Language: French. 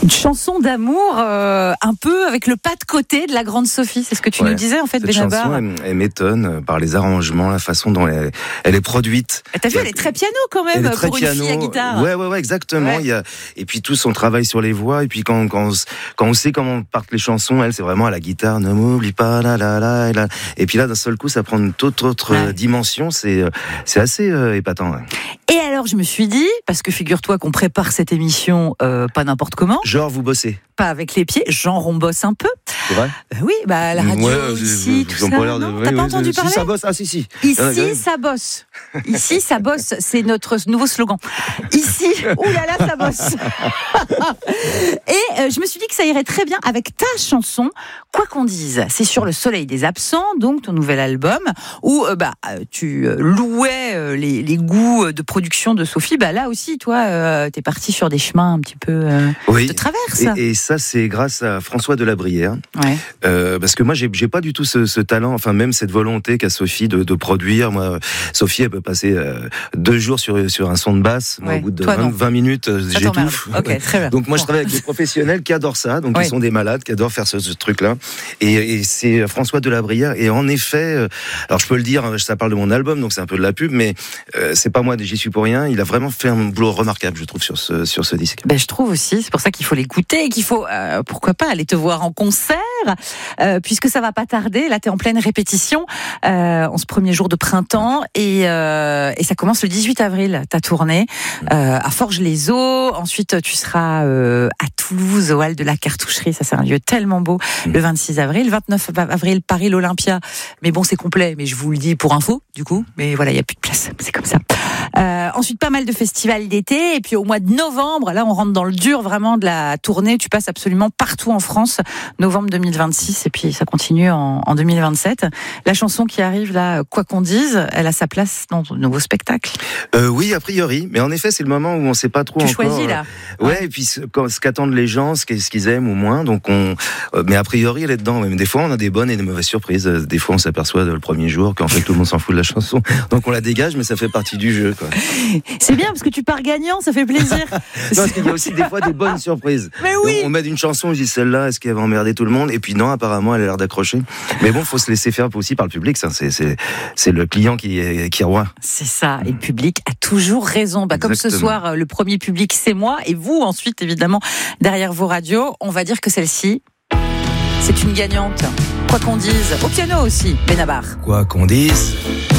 Une chanson d'amour un peu avec le pas de côté de la grande Sophie, c'est ce que tu nous disais en fait, Benabar. Cette chanson, elle m'étonne par les arrangements, la façon dont elle est produite. T'as vu, elle est très piano quand même pour une fille à guitare. Ouais, exactement. Ouais. Et puis tout son travail sur les voix, et puis quand on sait comment partent les chansons, elle c'est vraiment à la guitare, ne m'oublie pas, la. Et puis là d'un seul coup ça prend une toute autre dimension, c'est assez épatant. Ouais. Et alors je me suis dit, parce que figure-toi qu'on prépare cette émission pas n'importe comment. Genre vous bossez. Pas avec les pieds, genre on bosse un peu. C'est vrai ? Oui, la radio, ici, tout ça. T'as pas entendu parler ? Si ça bosse, si. Ici, ça bosse. Ici, ça bosse, c'est notre nouveau slogan. Ici, oulala, ça bosse. Et je me suis dit que ça irait très bien avec ta chanson, Quoi qu'on dise. C'est sur Le Soleil des Absents, donc ton nouvel album, où tu louais les goûts de production de Sophie. Là aussi, toi, t'es parti sur des chemins un petit peu de traverse. Et ça, c'est grâce à François Delabrière. Ouais. Parce que moi, j'ai pas du tout ce talent, enfin même cette volonté qu'a Sophie de produire. Moi, Sophie, elle peut passer 2 jours sur un son de basse. Moi, au bout de 20 minutes, j'étouffe. Okay, très bien. Donc moi, je travaille avec des professionnels qui adorent ça, donc ils sont des malades, qui adorent faire ce truc-là. Et c'est François Delabrière. Et en effet, alors je peux le dire, ça parle de mon album, donc c'est un peu de la pub, mais c'est pas moi, j'y suis pour rien. Il a vraiment fait un boulot remarquable, je trouve, sur ce disque. Je trouve aussi, c'est pour ça qu'il faut l'écouter et qu'il faut, pourquoi pas, aller te voir en concert, puisque ça va pas tarder. Là, t'es en pleine répétition en ce premier jour de printemps et ça commence le 18 avril, ta tournée à Forges-les-Eaux. Ensuite, tu seras à Toulouse, au Hall de la Cartoucherie. Ça, c'est un lieu tellement beau. Le 26 avril. 29 avril, Paris, l'Olympia. Mais bon, c'est complet, mais je vous le dis pour info, du coup. Mais voilà, il n'y a plus de place. C'est comme ça. Ensuite, pas mal de festivals d'été. Et puis, au mois de novembre, là, on rentre dans le dur vraiment de la tournée. Tu passes absolument partout en France. Novembre 2026. Et puis, ça continue en 2027. La chanson qui arrive, là, Quoi qu'on dise, elle a sa place dans ton nouveau spectacle. Oui, a priori. Mais en effet, c'est le moment où on ne sait pas trop tu encore. Tu choisis, là. Ouais, et puis ce qu'attendent les gens, ce qu'ils aiment ou moins. Donc, mais a priori, elle est dedans. Mais des fois, on a des bonnes et des mauvaises surprises. Des fois, on s'aperçoit le premier jour qu'en fait, tout le monde s'en fout de la chanson. Donc, on la dégage, mais ça fait partie du jeu, quoi. C'est bien, parce que tu pars gagnant, ça fait plaisir. Non, parce qu'il y a aussi des fois des bonnes surprises. Mais oui. Donc, on met une chanson, on se dit celle-là, est-ce qu'elle va emmerder tout le monde ? Et puis non, apparemment, elle a l'air d'accrocher. Mais bon, faut se laisser faire aussi par le public. Ça, c'est le client qui est roi. C'est ça. Et le public a toujours raison. Comme ce soir, le premier public, c'est moi. Et vous, ensuite, évidemment, derrière vos radios, on va dire que celle-ci, c'est une gagnante. Quoi qu'on dise. Au piano aussi, Benabar. Quoi qu'on dise,